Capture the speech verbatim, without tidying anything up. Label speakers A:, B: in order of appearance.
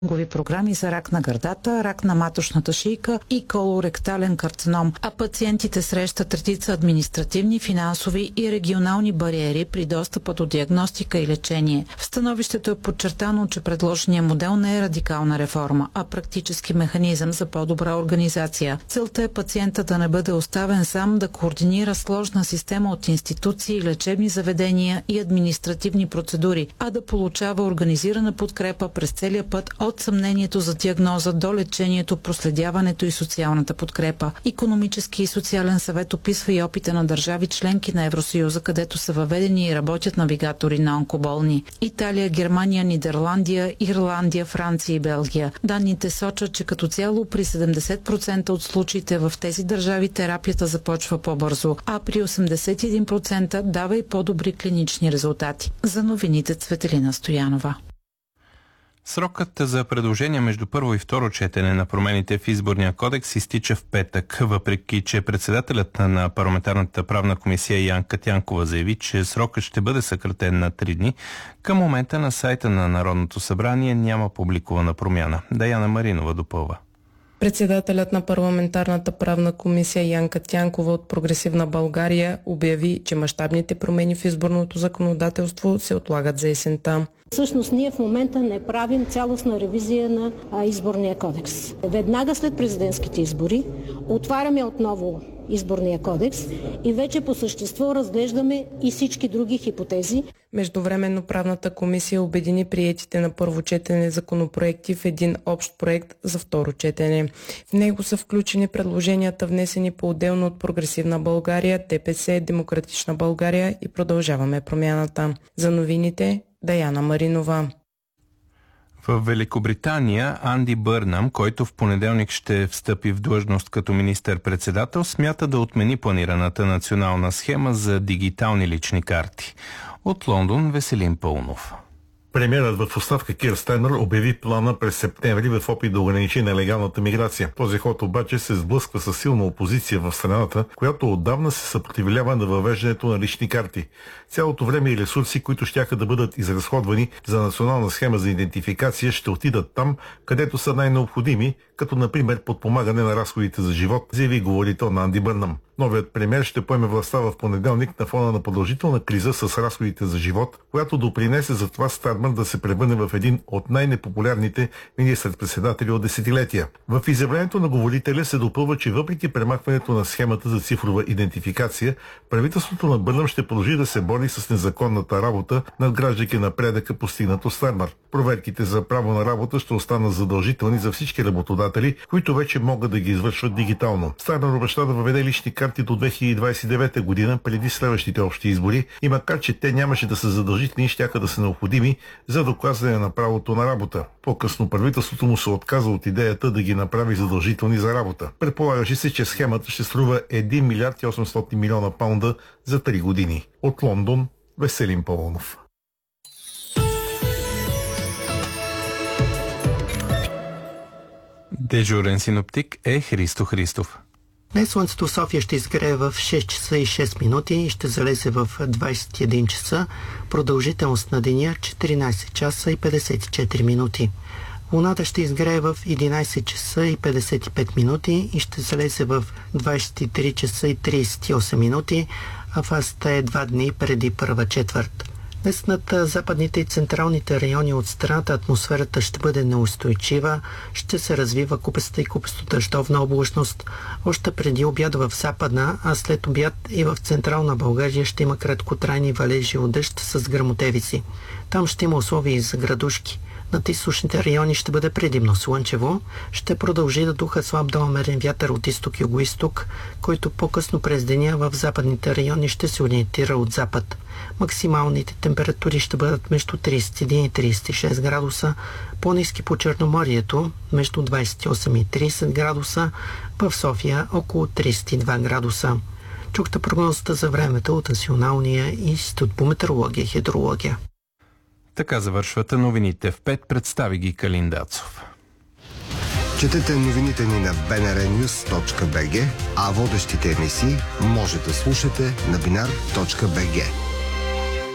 A: програми за рак на гърдата, рак на маточната шийка и колоректален карцином, а пациентите срещат редица административни, финансови и регионални бариери при достъпа до диагностика и лечение. В становището е подчертано, че предложения модел не е радикална реформа, а практически механизъм за по-добра организация. Целта е пациента да не бъде оставен сам да координира сложна система от институции, лечебни заведения и административни процедури, а да получава организирана подкрепа през целия път от съмнението за диагноза до лечението, проследяването и социалната подкрепа. Икономически и социален съвет описва и опита на държави членки на Евросъюза, където са въведени и работят навигатори на онкоболни. Италия, Германия, Нидерландия, Ирландия, Франция и Белгия. Данните сочат, че като цяло при седемдесет процента от случаите в тези държави терапията започва по-бързо, а при осемдесет и един процента дава и по-добри клинични резултати. За новините Цветелина Стоянова.
B: Срокът за предложения между първо и второ четене на промените в изборния кодекс изтича в петък, въпреки че председателят на парламентарната правна комисия Янка Тянкова заяви, че срокът ще бъде съкратен на три дни. Към момента на сайта на Народното събрание няма публикувана промяна. Даяна Маринова допълва.
C: Председателят на парламентарната правна комисия Янка Тянкова от Прогресивна България обяви, че мащабните промени в изборното законодателство се отлагат за есента.
D: Всъщност ние в момента не правим цялостна ревизия на а, изборния кодекс. Веднага след президентските избори отваряме отново изборния кодекс и вече по същество разглеждаме и всички други хипотези.
C: Междувременно правната комисия обедини приетите на първо четене законопроекти в един общ проект за второ четене. В него са включени предложенията, внесени по-отделно от Прогресивна България, ДПС, Демократична България и Продължаваме промяната. За новините Даяна Маринова.
B: В Великобритания Анди Бърнам, който в понеделник ще встъпи в длъжност като министър-председател, смята да отмени планираната национална схема за дигитални лични карти. От Лондон Веселин Пълнов.
E: Премиерът в оставка Кир Стармер обяви плана през септември в опит да ограничи нелегалната миграция. Този ход обаче се сблъсква с силна опозиция в страната, която отдавна се съпротивлява на въвеждането на лични карти. Цялото време и ресурси, които щяха да бъдат изразходвани за национална схема за идентификация, ще отидат там, където са най-необходими, като например подпомагане на разходите за живот, заяви говорител на Анди Бърнам. Новият премиер ще поеме властта в понеделник на фона на продължителна криза с разходите за живот, която допринесе за това Стармер да се превърне в един от най-непопулярните министър-председатели от десетилетия. В изявлението на говорителя се допълва, че въпреки премахването на схемата за цифрова идентификация, правителството на Бърнам ще продължи да се бори с незаконната работа, надграждайки напредъка постигнат от Стармер. Проверките за право на работа ще останат задължителни за всички работодатели, които вече могат да ги извършват дигитално. Стармер обеща да въведе лични карти до две хиляди двадесет и девета година, преди следващите общи избори, и макар че те нямаше да са задължителни, щяха да са необходими за доказване на правото на работа. По-късно правителството му се отказа от идеята да ги направи задължителни за работа. Предполагаше се, че схемата ще струва един милиард и осемстотин милиона паунда за три години. От Лондон Веселин Пълнов.
B: Дежурен синоптик е Христо Христов.
F: Днес слънцето в София ще изгрее в шест часа и шест минути и ще залезе в двадесет и един часа. Продължителност на деня четиринадесет часа и петдесет и четири минути. Луната ще изгрее в единадесет часа и петдесет и пет минути и ще залезе в двадесет и три часа и тридесет и осем минути, а фазата е два дни преди първа четвърт. Днес над западните и централните райони от страната атмосферата ще бъде неустойчива, ще се развива купеста и купесто-дъждовна облачност. Още преди обяд в западна, а след обяд и в централна България ще има краткотрайни валежи от дъжд с гръмотевици. Там ще има условия и за градушки. Над източните райони ще бъде предимно слънчево, ще продължи да духа слаб до умерен вятър от изток и югоизток, който по-късно през деня в западните райони ще се ориентира от запад. Максималните температури ще бъдат между тридесет и един и тридесет и шест градуса, по-ниски по Черноморието между двадесет и осем и тридесет градуса, в София около тридесет и два градуса. Чухте прогнозата за времето от Националния институт по метеорология и хидрология.
B: Така завършват новините в пет, представи ги Калин Дацов.
G: Четете новините ни на би ен ар нюз точка би джи, а водещите емисии може да слушате на бинар точка би джи.